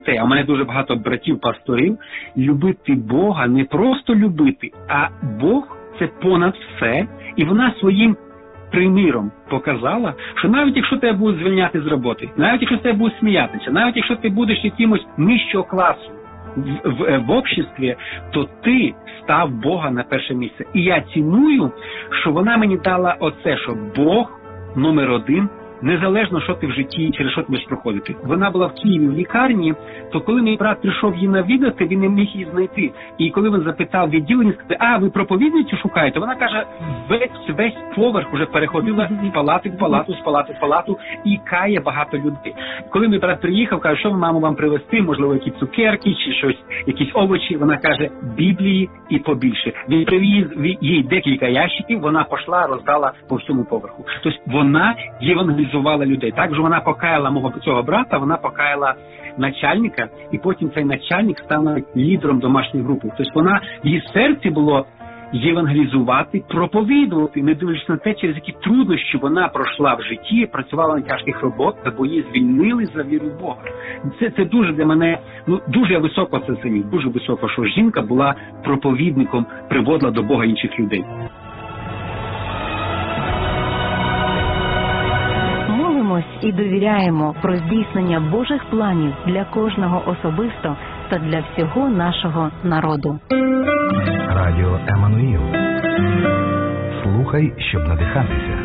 а у мене дуже багато братів-пасторів, любити Бога, не просто любити, а Бог – це понад все. І вона своїм приміром показала, що навіть якщо тебе будуть звільняти з роботи, навіть якщо тебе будуть сміятися, навіть якщо ти будеш якимось нижчого класу в обществі, то ти став Бога на перше місце. І я ціную, що вона мені дала оце, що Бог номер один, незалежно, що ти в житті, через що ти будеш проходити. Вона була в Києві в лікарні, то коли мій брат прийшов її навідати, він не міг її знайти. І коли він запитав відділення, сказав, ви проповідницю шукаєте? Вона каже, весь поверх вже переходила з палати в палату, з палати в палату, і кає багато людей. Коли мій брат приїхав, каже, що ми маємо вам привезти, можливо, якісь цукерки чи щось, якісь овочі. Вона каже, Біблії і побільше. Він привіз їй декілька ящиків, вона пішла, роздала по всьому поверху. Тобто вона євангелізувала людей. Також вона покаяла мого цього брата, вона покаяла начальника, і потім цей начальник став навіть лідером домашньої групи. Тобто вона, в її серці було євангелізувати, проповідувати, не дивлячись на те, через які труднощі вона пройшла в житті, працювала на тяжких роботах, бо її звільнили за віру в Бога. Це дуже для мене, дуже високо це ціню, дуже високо, що жінка була проповідником, приводила до Бога інших людей. І довіряємо про здійснення Божих планів для кожного особисто та для всього нашого народу. Радіо Еммануїл. Слухай, щоб надихатися.